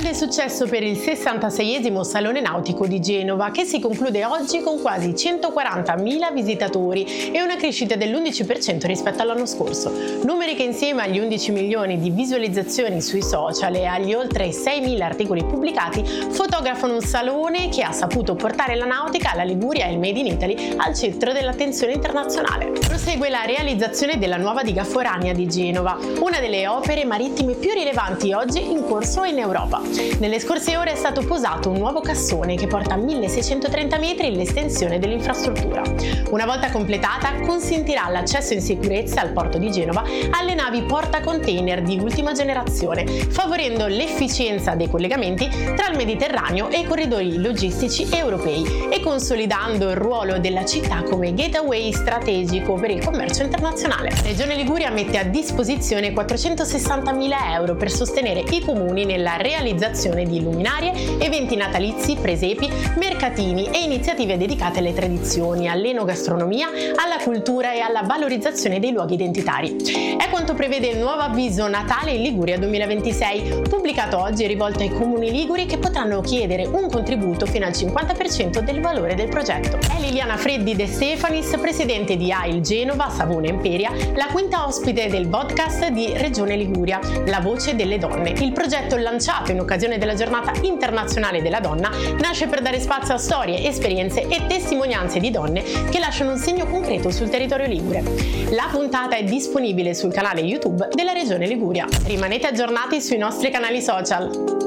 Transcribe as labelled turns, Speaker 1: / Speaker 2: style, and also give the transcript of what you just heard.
Speaker 1: Grande successo per il 66esimo Salone Nautico di Genova, che si conclude oggi con quasi 140.000 visitatori e una crescita dell'11% rispetto all'anno scorso. Numeri che insieme agli 11 milioni di visualizzazioni sui social e agli oltre 6.000 articoli pubblicati fotografano un salone che ha saputo portare la nautica, la Liguria e il Made in Italy al centro dell'attenzione internazionale. Prosegue la realizzazione della nuova diga foranea di Genova, una delle opere marittime più rilevanti oggi in corso in Europa. Nelle scorse ore è stato posato un nuovo cassone che porta a 1630 metri l'estensione dell'infrastruttura. Una volta completata, consentirà l'accesso in sicurezza al porto di Genova alle navi portacontainer di ultima generazione, favorendo l'efficienza dei collegamenti tra il Mediterraneo e i corridoi logistici europei e consolidando il ruolo della città come gateway strategico per il commercio internazionale. Regione Liguria mette a disposizione 460.000 euro per sostenere i comuni nella realizzazione di luminarie, eventi natalizi, presepi, mercatini e iniziative dedicate alle tradizioni, all'enogastronomia, alla cultura e alla valorizzazione dei luoghi identitari. È quanto prevede il nuovo avviso Natale in Liguria 2026, pubblicato oggi e rivolto ai comuni liguri che potranno chiedere un contributo fino al 50% del valore del progetto. È Liliana Freddi De Stefanis, presidente di AIL Genova, Savona Imperia, la quinta ospite del podcast di Regione Liguria, La Voce delle Donne. Il progetto lanciato in occasione della Giornata Internazionale della Donna nasce per dare spazio a storie, esperienze e testimonianze di donne che lasciano un segno concreto sul territorio ligure. La puntata è disponibile sul canale YouTube della Regione Liguria. Rimanete aggiornati sui nostri canali social.